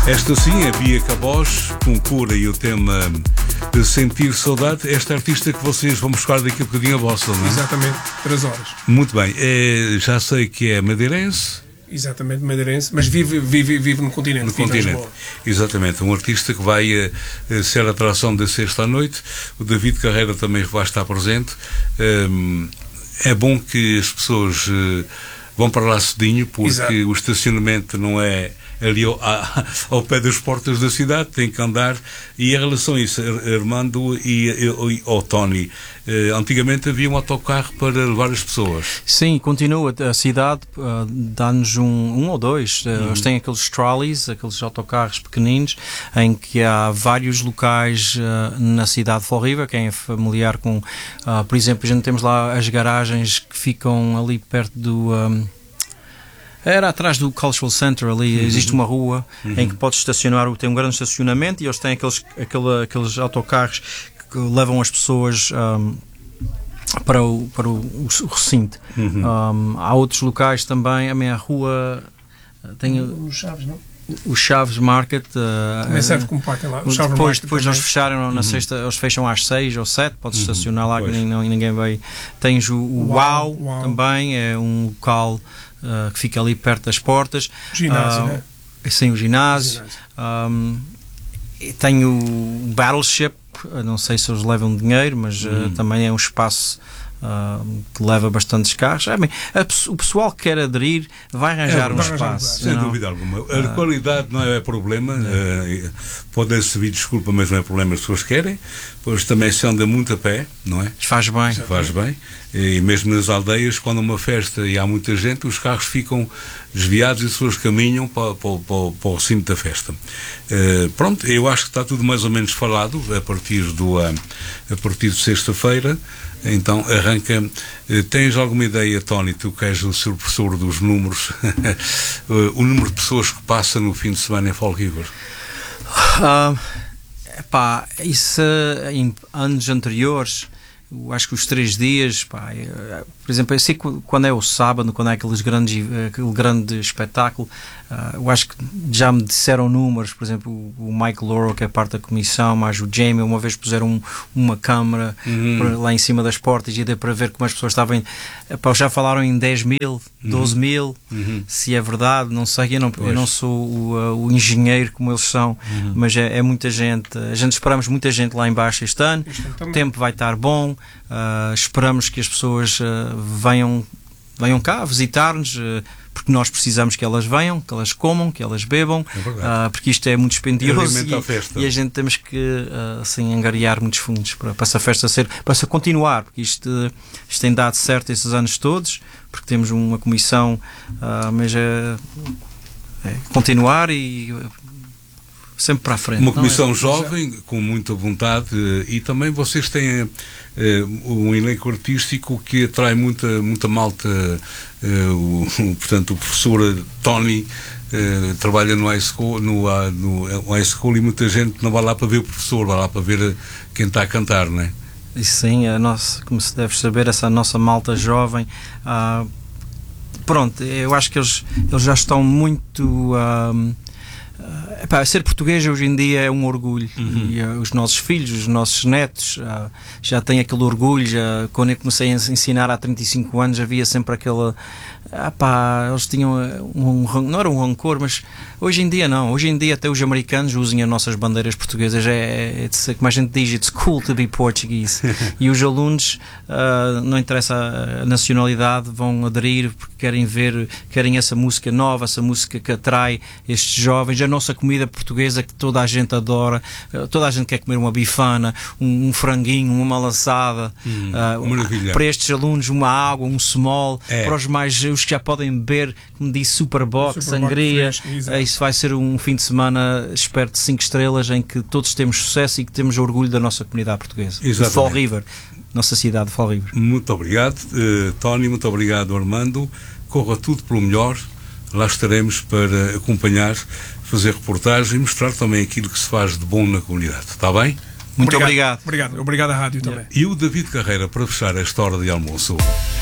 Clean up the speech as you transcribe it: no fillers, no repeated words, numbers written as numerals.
Esta sim, a Bia Cabos, com Cura e o tema de Sentir Saudade. Esta artista que vocês vão buscar daqui a bocadinho a vossa, não é? Exatamente, 3 horas. Muito bem, já sei que é madeirense. Exatamente, madeirense, mas vive no continente. No continente, exatamente. Um artista que vai ser a atração da sexta à noite. O David Carreira também vai estar presente. É bom que as pessoas vão para lá cedinho, porque Exato. O estacionamento não é ali ao pé das portas da cidade, tem que andar. E em relação a isso, Armando e ao Tony, antigamente havia um autocarro para levar as pessoas. Sim, continua. A cidade dá-nos um ou dois. Eles têm aqueles trolleys, aqueles autocarros pequeninos, em que há vários locais na cidade de Fall River. Quem é familiar com, por exemplo, a gente temos lá as garagens que ficam ali perto do... Era atrás do Cultural Center ali, existe uma rua em que podes estacionar, tem um grande estacionamento e eles têm aqueles autocarros que levam as pessoas para o recinto. Há outros locais também, a minha rua tem... Os Chaves, não? O Chaves Market também serve como parque lá. Depois eles fecharam na sexta, eles fecham às 6 ou 7, podes estacionar lá, que ninguém vai. Tens o Wow também, é um local que fica ali perto das portas. O ginásio, né? Sim, o ginásio. Tem o Battleship, não sei se eles levam dinheiro, mas também é um espaço que leva bastantes carros. O pessoal que quer aderir vai arranjar um espaço. Sem dúvida alguma. A qualidade não é problema. Pode servir desculpa, mas não é problema. As pessoas querem. Pois também se anda muito a pé, não é? Faz bem. Faz bem. E mesmo nas aldeias, quando há uma festa e há muita gente, os carros ficam desviados e as pessoas caminham para o recinto da festa. Pronto, eu acho que está tudo mais ou menos falado a partir de sexta-feira. Então arranca. Tens alguma ideia, Tony, tu que és o seu professor dos números, o número de pessoas que passa no fim de semana em Fall River? Isso em anos anteriores, eu acho que os 3 dias, por exemplo, eu sei que quando é o sábado, quando é aquele grande espetáculo, eu acho que já me disseram números, por exemplo, o Mike Laurel, que é parte da comissão, mais o Jamie, uma vez puseram uma câmara lá em cima das portas e deu para ver como as pessoas estavam. Já falaram em 10 mil, 12 mil, se é verdade, não sei, eu não sou o engenheiro como eles são, mas é muita gente. Esperamos muita gente lá embaixo este ano, o tempo vai estar bom, esperamos que as pessoas venham cá visitar-nos, porque nós precisamos que elas venham, que elas comam, que elas bebam, porque isto é muito dispendioso e a gente temos que assim, angariar muitos fundos para essa festa para continuar, porque isto tem dado certo esses anos todos, porque temos uma comissão, mas é continuar e sempre para a frente. Uma comissão jovem, com muita vontade, e também vocês têm um elenco artístico que atrai muita malta. Portanto, o professor Tony trabalha no high school, no high school, e muita gente não vai lá para ver o professor, vai lá para ver quem está a cantar, não é? Isso sim, como se deve saber, essa nossa malta jovem. Pronto, eu acho que eles já estão muito... ser português hoje em dia é um orgulho, e os nossos filhos, os nossos netos já têm aquele orgulho. Quando eu comecei a ensinar há 35 anos havia sempre aquela eles tinham não era um rancor, mas hoje em dia não. Hoje em dia até os americanos usam as nossas bandeiras portuguesas. Como a gente diz, it's cool to be Portuguese. E os alunos, não interessa a nacionalidade, vão aderir porque querem essa música nova, essa música que atrai estes jovens, a nossa comida portuguesa que toda a gente adora. Toda a gente quer comer uma bifana, um franguinho, uma laçada. Para estes alunos, uma água, um small. Para os que já podem beber, como disse, Superboc, sangria. Isso vai ser um fim de semana, espero, de 5 estrelas, em que todos temos sucesso e que temos orgulho da nossa comunidade portuguesa. De Fall River, nossa cidade de Fall River. Muito obrigado, Tony, muito obrigado, Armando. Corra tudo pelo melhor. Lá estaremos para acompanhar, fazer reportagem e mostrar também aquilo que se faz de bom na comunidade. Está bem? Muito obrigado. Obrigado à rádio também. E o David Carreira, para fechar esta hora de almoço.